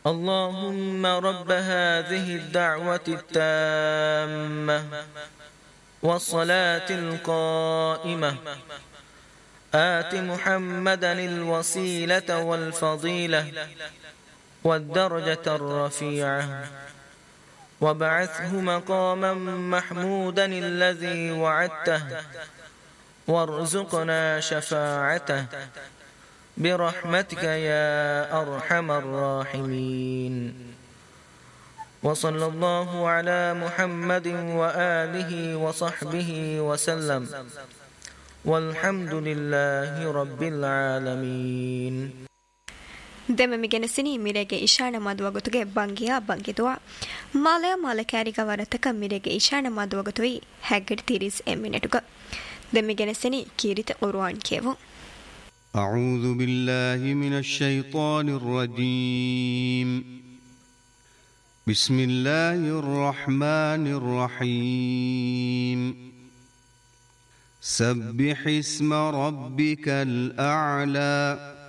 اللهم رب هذه الدعوة التامة والصلاة القائمة آت محمدا الوسيلة والفضيلة والدرجة الرفيعة وابعثه مقاما محمودا الذي وعدته وارزقنا شفاعته برحمتك يا أرحم الراحمين. وصلى الله على محمد وآله وصحبه وسلم والحمد لله رب العالمين. ದೆಮ ಮಿಗೆನಸಿನಿ ಮಿರೆಗೆ ಇಶಾನ ಮದುವಗುತುಗೆ ಬಂಗಿಯಾ ಬಂಗಿದುವ ಮಾಲಯ ಮಾಲಕ್ಯಾರಿಗ ವರತಕ ಮಿರೆಗೆ ಇಶಾನ ಮದುವಗುತುಯಿ ಹ್ಯಾಗಡ್ ತಿರಿಸ್ ಎಮ್ಮಿನೆಟುಗ ದೆಮಿಗೆನಸಿನಿ ಕೀರಿತ ಉರ್ವಾನ್ ಕೇವು. أعوذ بالله من الشيطان الرجيم. بسم الله الرحمن الرحيم. سبح اسم ربك الأعلى